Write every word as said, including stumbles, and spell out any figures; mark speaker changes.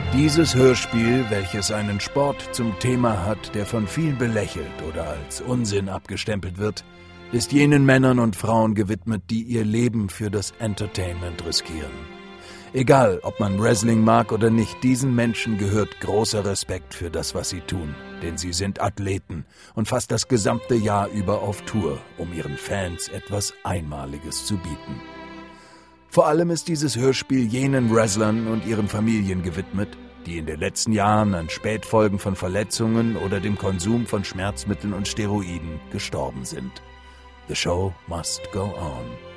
Speaker 1: Dieses Hörspiel, welches einen Sport zum Thema hat, der von vielen belächelt oder als Unsinn abgestempelt wird, ist jenen Männern und Frauen gewidmet, die ihr Leben für das Entertainment riskieren. Egal, ob man Wrestling mag oder nicht, diesen Menschen gehört großer Respekt für das, was sie tun, denn sie sind Athleten und fast das gesamte Jahr über auf Tour, um ihren Fans etwas Einmaliges zu bieten. Vor allem ist dieses Hörspiel jenen Wrestlern und ihren Familien gewidmet, die in den letzten Jahren an Spätfolgen von Verletzungen oder dem Konsum von Schmerzmitteln und Steroiden gestorben sind. The show must go on.